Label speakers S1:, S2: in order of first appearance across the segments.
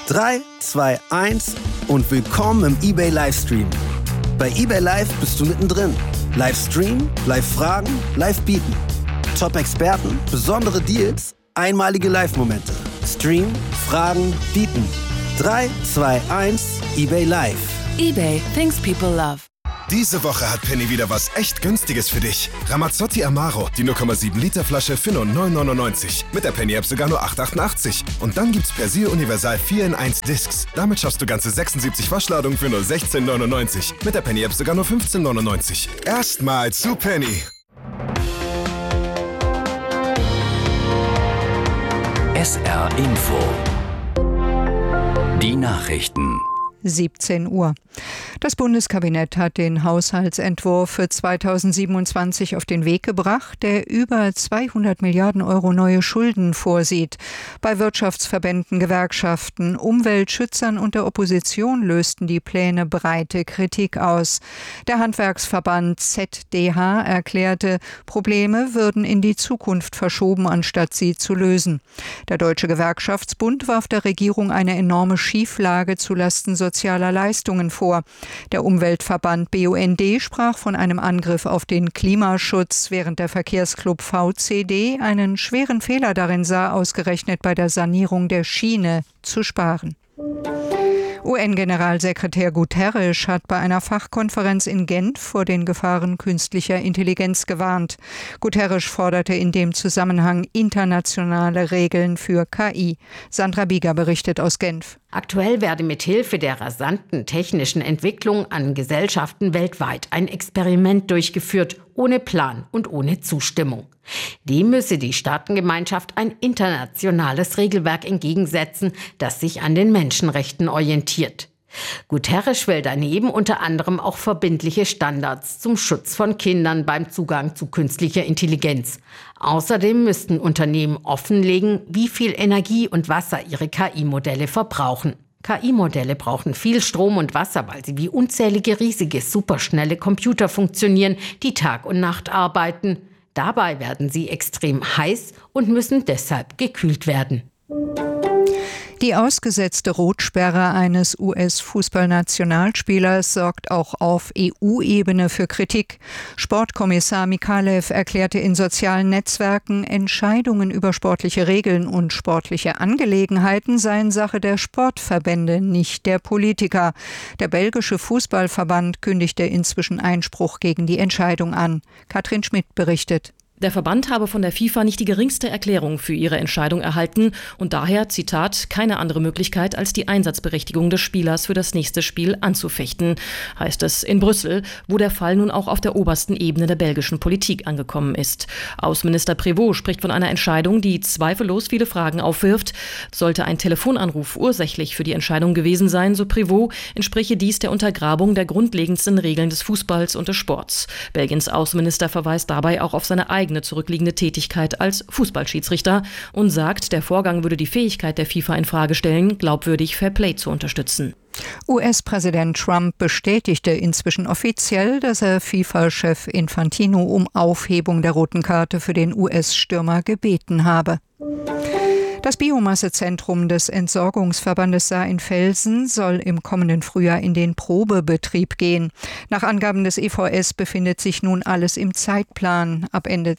S1: 3, 2, 1 und willkommen im eBay Livestream. Bei eBay Live bist du mittendrin. Livestream, Live-Fragen, Live-Bieten. Top-Experten, besondere Deals, einmalige Live-Momente. Stream, Fragen, Bieten. 3, 2, 1, eBay Live.
S2: eBay, things people love.
S3: Diese Woche hat Penny wieder was echt Günstiges für dich. Ramazzotti Amaro, die 0,7 Liter Flasche für nur 9,99. Mit der Penny-App sogar nur 8,88. Und dann gibt's Persil Universal 4 in 1 Discs. Damit schaffst du ganze 76 Waschladungen für nur 16,99. Mit der Penny-App sogar nur 15,99. Erstmal zu Penny.
S4: SR Info. Die Nachrichten.
S5: 17 Uhr. Das Bundeskabinett hat den Haushaltsentwurf für 2027 auf den Weg gebracht, der über 200 Milliarden Euro neue Schulden vorsieht. Bei Wirtschaftsverbänden, Gewerkschaften, Umweltschützern und der Opposition lösten die Pläne breite Kritik aus. Der Handwerksverband ZDH erklärte, Probleme würden in die Zukunft verschoben, anstatt sie zu lösen. Der Deutsche Gewerkschaftsbund warf der Regierung eine enorme Schieflage zulasten sozialer Leistungen vor. Der Umweltverband BUND sprach von einem Angriff auf den Klimaschutz, während der Verkehrsclub VCD einen schweren Fehler darin sah, ausgerechnet bei der Sanierung der Schiene zu sparen. UN-Generalsekretär Guterres hat bei einer Fachkonferenz in Genf vor den Gefahren künstlicher Intelligenz gewarnt. Guterres forderte in dem Zusammenhang internationale Regeln für KI. Sandra Bieger berichtet aus Genf.
S6: Aktuell werde mithilfe der rasanten technischen Entwicklung an Gesellschaften weltweit ein Experiment durchgeführt, ohne Plan und ohne Zustimmung. Dem müsse die Staatengemeinschaft ein internationales Regelwerk entgegensetzen, das sich an den Menschenrechten orientiert. Guterres will daneben unter anderem auch verbindliche Standards zum Schutz von Kindern beim Zugang zu künstlicher Intelligenz. Außerdem müssten Unternehmen offenlegen, wie viel Energie und Wasser ihre KI-Modelle verbrauchen. KI-Modelle brauchen viel Strom und Wasser, weil sie wie unzählige riesige, superschnelle Computer funktionieren, die Tag und Nacht arbeiten. Dabei werden sie extrem heiß und müssen deshalb gekühlt werden.
S5: Die ausgesetzte Rotsperre eines US-Fußballnationalspielers sorgt auch auf EU-Ebene für Kritik. Sportkommissar Mikalev erklärte in sozialen Netzwerken, Entscheidungen über sportliche Regeln und sportliche Angelegenheiten seien Sache der Sportverbände, nicht der Politiker. Der belgische Fußballverband kündigte inzwischen Einspruch gegen die Entscheidung an. Katrin Schmidt berichtet.
S7: Der Verband habe von der FIFA nicht die geringste Erklärung für ihre Entscheidung erhalten und daher, Zitat, keine andere Möglichkeit als die Einsatzberechtigung des Spielers für das nächste Spiel anzufechten, heißt es in Brüssel, wo der Fall nun auch auf der obersten Ebene der belgischen Politik angekommen ist. Außenminister Prévost spricht von einer Entscheidung, die zweifellos viele Fragen aufwirft. Sollte ein Telefonanruf ursächlich für die Entscheidung gewesen sein, so Prévost, entspräche dies der Untergrabung der grundlegendsten Regeln des Fußballs und des Sports. Belgiens Außenminister verweist dabei auch auf seine eigene zurückliegende Tätigkeit als Fußballschiedsrichter und sagt, der Vorgang würde die Fähigkeit der FIFA in Frage stellen, glaubwürdig Fairplay zu unterstützen.
S5: US-Präsident Trump bestätigte inzwischen offiziell, dass er FIFA-Chef Infantino um Aufhebung der roten Karte für den US-Stürmer gebeten habe. Das Biomassezentrum des Entsorgungsverbandes Saar-in-Velsen soll im kommenden Frühjahr in den Probebetrieb gehen. Nach Angaben des EVS befindet sich nun alles im Zeitplan. Ab Ende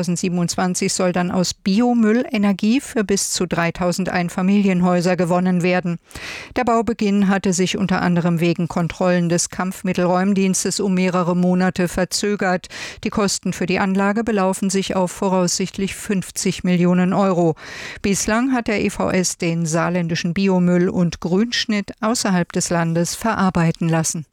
S5: 2027 soll dann aus Biomüll Energie für bis zu 3000 Einfamilienhäuser gewonnen werden. Der Baubeginn hatte sich unter anderem wegen Kontrollen des Kampfmittelräumdienstes um mehrere Monate verzögert. Die Kosten für die Anlage belaufen sich auf voraussichtlich 50 Millionen Euro. Bislang hat der EVS den saarländischen Biomüll und Grünschnitt außerhalb des Landes verarbeiten lassen.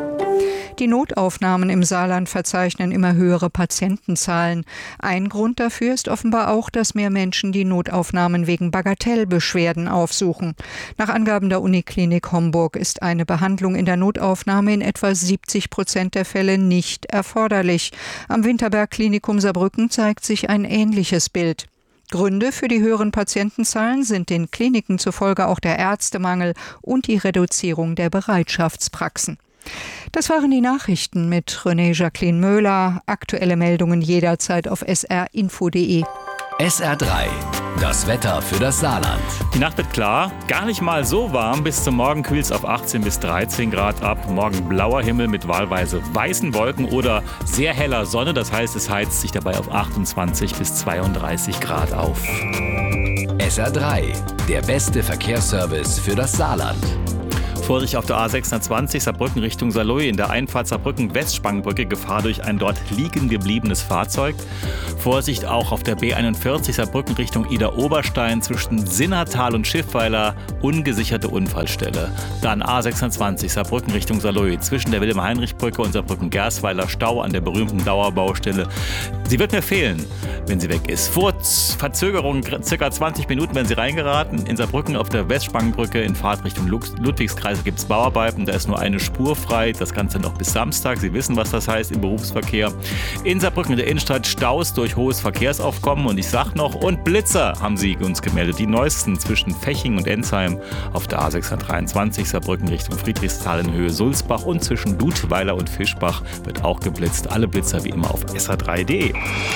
S5: Die Notaufnahmen im Saarland verzeichnen immer höhere Patientenzahlen. Ein Grund dafür ist offenbar auch, dass mehr Menschen die Notaufnahmen wegen Bagatellbeschwerden aufsuchen. Nach Angaben der Uniklinik Homburg ist eine Behandlung in der Notaufnahme in etwa 70% der Fälle nicht erforderlich. Am Winterberg-Klinikum Saarbrücken zeigt sich ein ähnliches Bild. Gründe für die höheren Patientenzahlen sind den Kliniken zufolge auch der Ärztemangel und die Reduzierung der Bereitschaftspraxen. Das waren die Nachrichten mit René Jacqueline Möhler. Aktuelle Meldungen jederzeit auf srinfo.de.
S4: SR3, das Wetter für das Saarland.
S8: Die Nacht wird klar, gar nicht mal so warm. Bis zum Morgen kühlt es auf 18 bis 13 Grad ab. Morgen blauer Himmel mit wahlweise weißen Wolken oder sehr heller Sonne. Das heißt, es heizt sich dabei auf 28 bis 32 Grad auf.
S4: SR3, der beste Verkehrsservice für das Saarland.
S8: Vorsicht auf der A620 Saarbrücken Richtung Saarlouis, in der Einfahrt Saarbrücken-Westsprangbrücke, Gefahr durch ein dort liegen gebliebenes Fahrzeug. Vorsicht auch auf der B41 Saarbrücken Richtung Ida-Oberstein zwischen Sinnertal und Schiffweiler, ungesicherte Unfallstelle. Dann A620 Saarbrücken Richtung Saarlouis, zwischen der Wilhelm-Heinrich-Brücke und Saarbrücken-Gersweiler Stau an der berühmten Dauerbaustelle. Sie wird mir fehlen, wenn sie weg ist. Vor Verzögerung ca. 20 Minuten werden sie reingeraten. In Saarbrücken auf der Westsprangbrücke in Fahrt Richtung Ludwigskreis gibt es Bauarbeiten, da ist nur eine Spur frei, das Ganze noch bis Samstag. Sie wissen, was das heißt im Berufsverkehr. In Saarbrücken in der Innenstadt Staus durch hohes Verkehrsaufkommen und ich sag noch, und Blitzer haben sie uns gemeldet. Die neuesten zwischen Feching und Ensheim auf der A623 Saarbrücken Richtung Friedrichsthal in Höhe Sulzbach und zwischen Dudweiler und Fischbach wird auch geblitzt. Alle Blitzer wie immer auf sr3.de.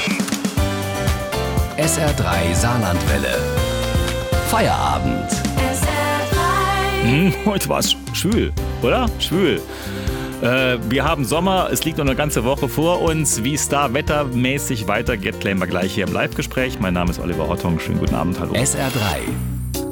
S4: SR3 Saarlandwelle. Feierabend.
S8: Heute war es schwül, oder? Schwül. Wir haben Sommer, es liegt noch eine ganze Woche vor uns. Wie es da wettermäßig weitergeht, klären wir gleich hier im Live-Gespräch. Mein Name ist Oliver Ortong. Schönen guten Abend, hallo.
S4: SR3.